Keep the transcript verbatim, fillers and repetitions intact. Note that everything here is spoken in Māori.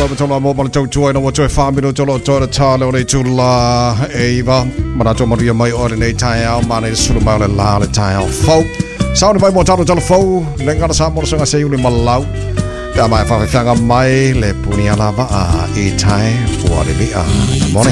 lo tolo mo bal chau choi no wo choi fa mi no cholo choi cha lo le chula eva mana cho maria mai ore nei tai au mana sulu mai le la le tai au fo sao ni mai mo cha cho fo le ngara sa mo so nga se uli malau ta mai fa fa nga mai le punia la ba a e tai wa le bi a mo